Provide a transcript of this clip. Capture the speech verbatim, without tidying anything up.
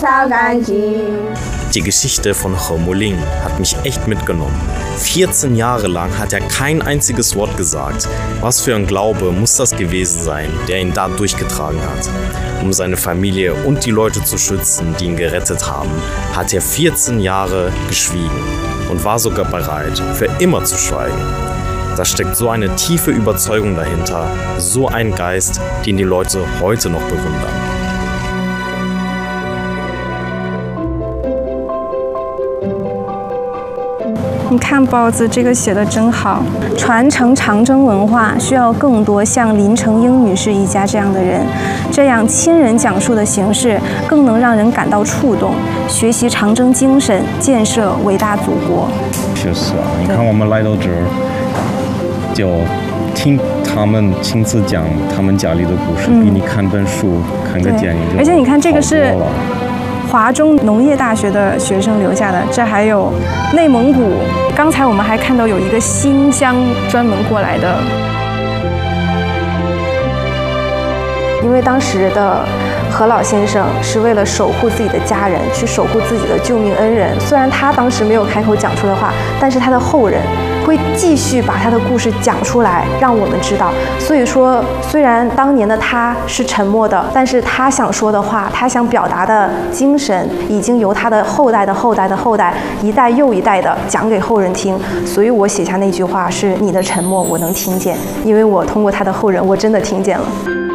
Die Geschichte von Chomolin hat mich echt mitgenommen. vierzehn Jahre lang hat er kein einziges Wort gesagt. Was für ein Glaube muss das gewesen sein, der ihn da durchgetragen hat. Um seine Familie und die Leute zu schützen, die ihn gerettet haben, hat er vierzehn Jahre geschwiegen und war sogar bereit, für immer zu schweigen. Da steckt so eine tiefe Überzeugung dahinter, so ein Geist, den die Leute heute noch bewundern. 你看包子，这个写的真好。传承长征文化需要更多像林成英女士一家这样的人，这样亲人讲述的形式更能让人感到触动。学习长征精神，建设伟大祖国。 就是啊，你看我们来到这儿，就听他们亲自讲他们家里的故事，嗯、比你看本书、看个电影就好多了。 而且你看这个是 华中农业大学的学生留下的，这还有内蒙古。刚才我们还看到有一个新疆专门过来的，因为当时的何老先生是为了守护自己的家人，去守护自己的救命恩人。虽然他当时没有开口讲出的话，但是他的后人 会继续把他的故事讲出来，让我们知道。所以说，虽然当年的他是沉默的，但是他想说的话，他想表达的精神，已经由他的后代的后代的后代，一代又一代的讲给后人听。所以我写下那句话是：“你的沉默，我能听见。”因为我通过他的后人，我真的听见了。